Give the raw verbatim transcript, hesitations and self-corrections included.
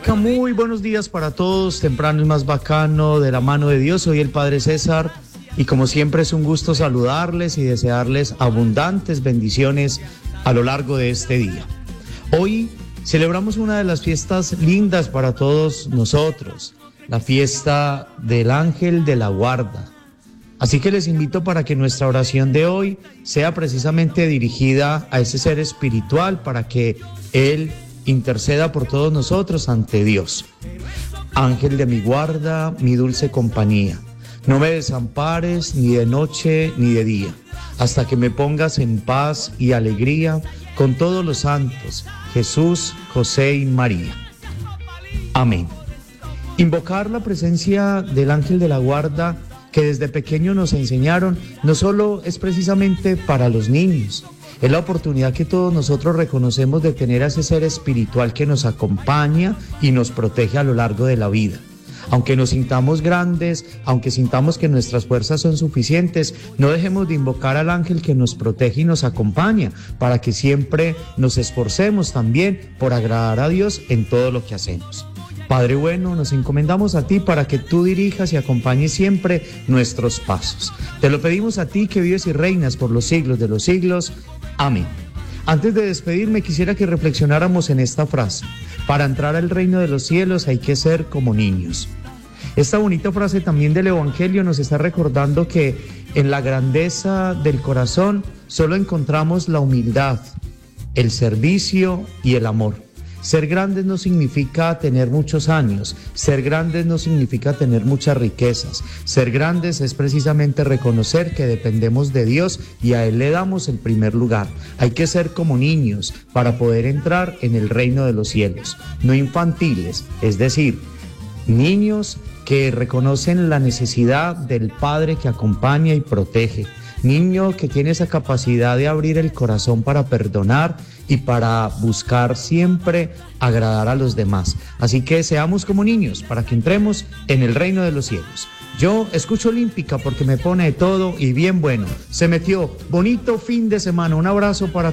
Olímpica, muy buenos días para todos, temprano y más bacano, de la mano de Dios. Soy el Padre César y como siempre es un gusto saludarles y desearles abundantes bendiciones a lo largo de este día. Hoy celebramos una de las fiestas lindas para todos nosotros, la fiesta del Ángel de la Guarda. Así que les invito para que nuestra oración de hoy sea precisamente dirigida a ese ser espiritual para que Él interceda por todos nosotros ante Dios. Ángel de mi guarda, mi dulce compañía, no me desampares ni de noche ni de día, hasta que me pongas en paz y alegría con todos los santos, Jesús, José y María. Amén. Invocar la presencia del Ángel de la Guarda que desde pequeño nos enseñaron, no solo es precisamente para los niños, es la oportunidad que todos nosotros reconocemos de tener a ese ser espiritual que nos acompaña y nos protege a lo largo de la vida. Aunque nos sintamos grandes, aunque sintamos que nuestras fuerzas son suficientes, no dejemos de invocar al ángel que nos protege y nos acompaña, para que siempre nos esforcemos también por agradar a Dios en todo lo que hacemos. Padre bueno, nos encomendamos a ti para que tú dirijas y acompañes siempre nuestros pasos. Te lo pedimos a ti que vives y reinas por los siglos de los siglos. Amén. Antes de despedirme, quisiera que reflexionáramos en esta frase. Para entrar al reino de los cielos hay que ser como niños. Esta bonita frase también del Evangelio nos está recordando que en la grandeza del corazón solo encontramos la humildad, el servicio y el amor. Ser grandes no significa tener muchos años, ser grandes no significa tener muchas riquezas, ser grandes es precisamente reconocer que dependemos de Dios y a Él le damos el primer lugar. Hay que ser como niños para poder entrar en el reino de los cielos, no infantiles, es decir, niños que reconocen la necesidad del Padre que acompaña y protege. Niño que tiene esa capacidad de abrir el corazón para perdonar y para buscar siempre agradar a los demás. Así que seamos como niños para que entremos en el reino de los cielos. Yo escucho Olímpica porque me pone de todo y bien bueno. Se metió bonito fin de semana. Un abrazo para